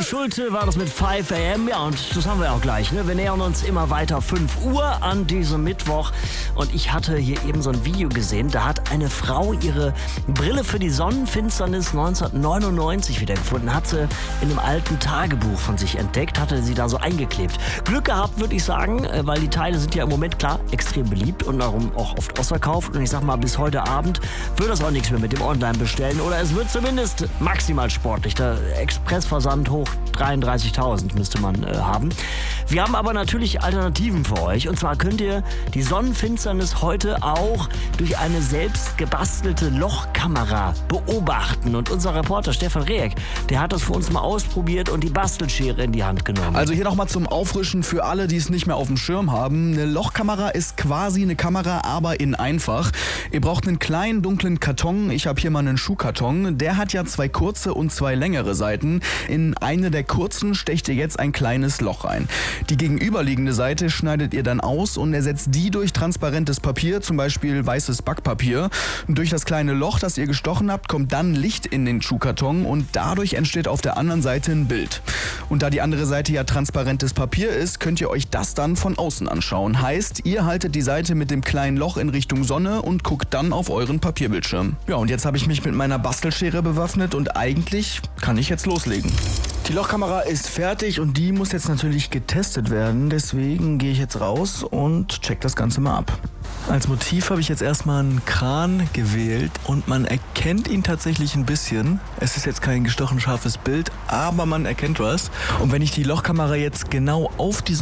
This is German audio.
Schulte war das mit 5 AM. Ja, und das haben wir auch gleich. Ne? Wir nähern uns immer weiter 5 Uhr an diesem Mittwoch. Und ich hatte hier eben so ein Video gesehen. Da hat eine Frau ihre Brille für die Sonnenfinsternis 1999 wiedergefunden. Hat sie in einem alten Tagebuch von sich entdeckt. Hatte sie da so eingeklebt. Glück gehabt, würde ich sagen, weil die Teile sind ja im Moment, klar, extrem beliebt und darum auch oft ausverkauft. Und ich sag mal, bis heute Abend wird das auch nichts mehr mit dem Online-Bestellen. Oder es wird zumindest maximal sportlich. Der Expressversand hoch 33.000 müsste man haben. Wir haben aber natürlich Alternativen für euch. Und zwar könnt ihr die Sonnenfinsternis heute auch durch eine selbst gebastelte Lochkamera beobachten. Und unser Reporter Stefan Rehek, der hat das für uns mal ausprobiert und die Bastelschere in die Hand genommen. Also hier nochmal zum Auffrischen für alle, die es nicht mehr auf dem Schirm haben. Eine Lochkamera ist quasi eine Kamera, aber in einfach. Ihr braucht einen kleinen dunklen Karton. Ich habe hier mal einen Schuhkarton. Der hat ja 2 kurze und 2 längere Seiten. In eine der kurzen stecht ihr jetzt ein kleines Loch rein. Die gegenüberliegende Seite schneidet ihr dann aus und ersetzt die durch transparentes Papier, zum Beispiel weißes Backpapier. Und durch das kleine Loch, das ihr gestochen habt, kommt dann Licht in den Schuhkarton und dadurch entsteht auf der anderen Seite ein Bild. Und da die andere Seite ja transparentes Papier ist, könnt ihr euch das dann von außen anschauen. Heißt, ihr haltet die Seite mit dem kleinen Loch in Richtung Sonne und guckt dann auf euren Papierbildschirm. Ja, und jetzt habe ich mich mit meiner Bastelschere bewaffnet und eigentlich kann ich jetzt loslegen. Die Lochkamera ist fertig und die muss jetzt natürlich getestet werden. Deswegen gehe ich jetzt raus und check das Ganze mal ab. Als Motiv habe ich jetzt erstmal einen Kran gewählt und man erkennt ihn tatsächlich ein bisschen. Es ist jetzt kein gestochen scharfes Bild, aber man erkennt was. Und wenn ich die Lochkamera jetzt genau auf die